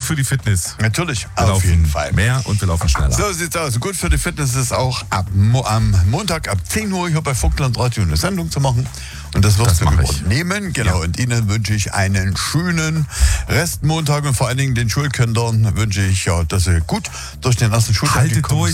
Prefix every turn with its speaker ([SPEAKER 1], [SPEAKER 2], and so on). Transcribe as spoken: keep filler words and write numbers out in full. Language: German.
[SPEAKER 1] für die Fitness.
[SPEAKER 2] Natürlich,
[SPEAKER 1] Wir
[SPEAKER 2] auf
[SPEAKER 1] laufen
[SPEAKER 2] jeden Fall.
[SPEAKER 1] mehr und wir laufen schneller.
[SPEAKER 2] So sieht's aus. Gut für die Fitness ist auch ab Mo- am Montag ab zehn Uhr hier bei Vogtland Radio eine Sendung zu machen. Und das wirst
[SPEAKER 1] Das
[SPEAKER 2] du
[SPEAKER 1] mach ich.
[SPEAKER 2] übernehmen. Genau.
[SPEAKER 1] Ja.
[SPEAKER 2] Und Ihnen wünsche ich einen schönen Restmontag und vor allen Dingen den Schulkindern wünsche ich, ja, dass sie gut durch den ersten Schultag
[SPEAKER 1] Haltet
[SPEAKER 2] gekommen
[SPEAKER 1] durch.